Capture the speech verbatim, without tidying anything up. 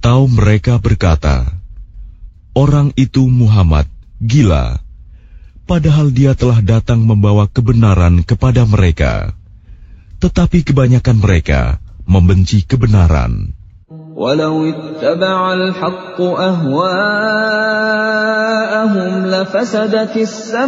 Atau mereka berkata, orang itu Muhammad gila, padahal dia telah datang membawa kebenaran kepada mereka. Tetapi kebanyakan mereka membenci kebenaran. وَلَوِ اتَّبَعَ الْحَقُّ أَهْوَاءَهُمْ لَفَسَدَتِ السَّمَاوَاتُ